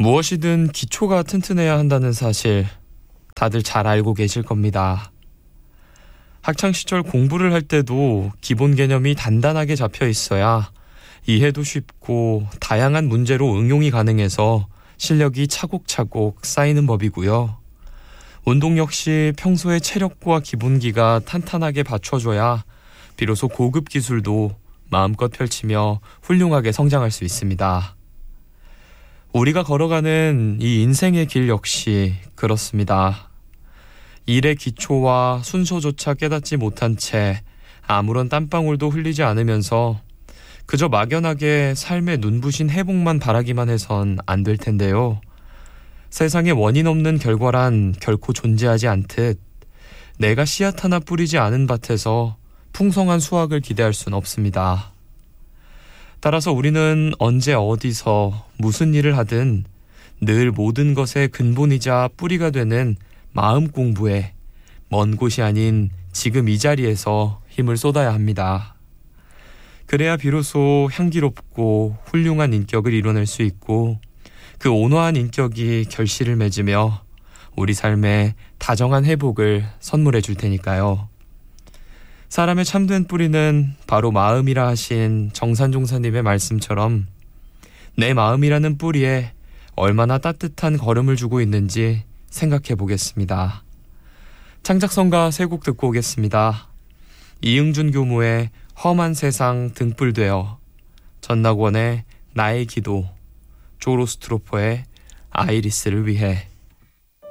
무엇이든 기초가 튼튼해야 한다는 사실 다들 잘 알고 계실 겁니다. 학창시절 공부를 할 때도 기본 개념이 단단하게 잡혀 있어야 이해도 쉽고 다양한 문제로 응용이 가능해서 실력이 차곡차곡 쌓이는 법이고요. 운동 역시 평소에 체력과 기본기가 탄탄하게 받쳐줘야 비로소 고급 기술도 마음껏 펼치며 훌륭하게 성장할 수 있습니다. 우리가 걸어가는 이 인생의 길 역시 그렇습니다. 일의 기초와 순서조차 깨닫지 못한 채 아무런 땀방울도 흘리지 않으면서 그저 막연하게 삶의 눈부신 회복만 바라기만 해선 안 될 텐데요. 세상에 원인 없는 결과란 결코 존재하지 않듯 내가 씨앗 하나 뿌리지 않은 밭에서 풍성한 수확을 기대할 순 없습니다. 따라서 우리는 언제 어디서 무슨 일을 하든 늘 모든 것의 근본이자 뿌리가 되는 마음 공부에 먼 곳이 아닌 지금 이 자리에서 힘을 쏟아야 합니다. 그래야 비로소 향기롭고 훌륭한 인격을 이뤄낼 수 있고 그 온화한 인격이 결실을 맺으며 우리 삶에 다정한 회복을 선물해 줄 테니까요. 사람의 참된 뿌리는 바로 마음이라 하신 정산종사님의 말씀처럼 내 마음이라는 뿌리에 얼마나 따뜻한 걸음을 주고 있는지 생각해 보겠습니다. 창작성가 세 곡 듣고 오겠습니다. 이응준 교무의 험한 세상 등불되어, 전낙원의 나의 기도, 조로스트로퍼의 아이리스를 위해.